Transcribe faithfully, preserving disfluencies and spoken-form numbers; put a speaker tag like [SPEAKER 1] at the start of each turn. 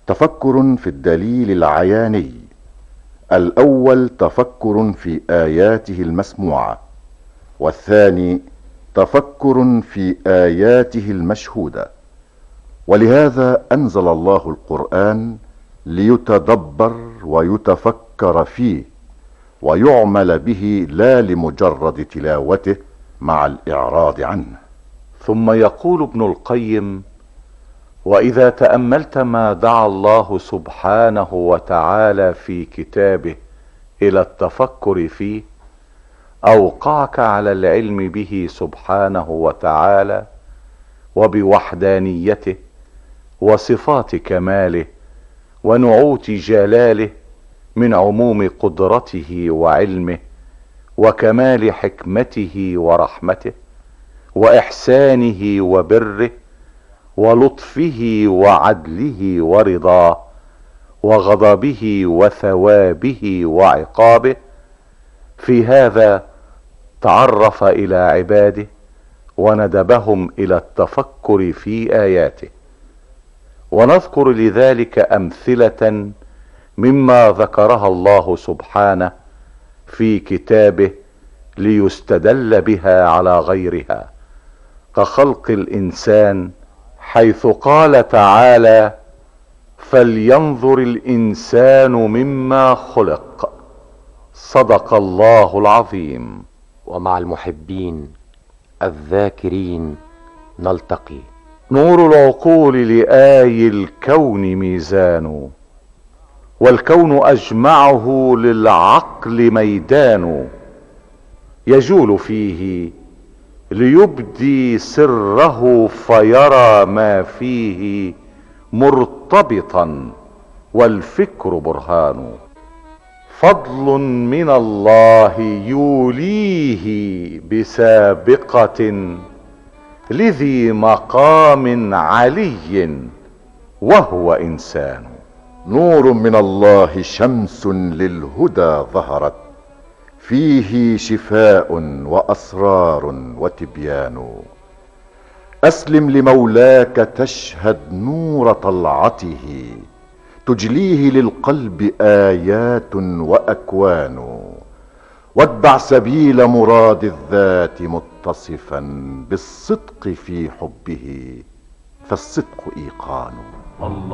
[SPEAKER 1] تفكر في الدليل العياني. الأول تفكر في آياته المسموعة، والثاني تفكر في آياته المشهودة. ولهذا أنزل الله القرآن ليتدبر ويتفكر فيه ويعمل به، لا لمجرد تلاوته مع الإعراض عنه.
[SPEAKER 2] ثم يقول ابن القيم: وإذا تأملت ما دعا الله سبحانه وتعالى في كتابه إلى التفكر فيه، أوقعك على العلم به سبحانه وتعالى وبوحدانيته وصفات كماله ونعوت جلاله، من عموم قدرته وعلمه وكمال حكمته ورحمته وإحسانه وبره ولطفه وعدله ورضاه وغضبه وثوابه وعقابه. في هذا تعرف إلى عباده وندبهم إلى التفكر في آياته. ونذكر لذلك أمثلة مما ذكرها الله سبحانه في كتابه ليستدل بها على غيرها، كخلق الإنسان، حيث قال تعالى: فلينظر الإنسان مما خلق. صدق الله العظيم.
[SPEAKER 3] ومع المحبين الذاكرين نلتقي.
[SPEAKER 2] نور العقول لآي الكون ميزان، والكون أجمعه للعقل ميدان، يجول فيه ليبدي سره فيرى ما فيه مرتبطا، والفكر برهان. فضل من الله يوليه بسابقة لذي مقام علي وهو إنسان.
[SPEAKER 1] نور من الله شمس للهدى ظهرت، فيه شفاء وأسرار وتبيان. أسلم لمولاك تشهد نور طلعته، تجليه للقلب آيات وأكوان. واتبع سبيل مراد الذات متصفا بالصدق في حبه، فالصدق إيقان. الله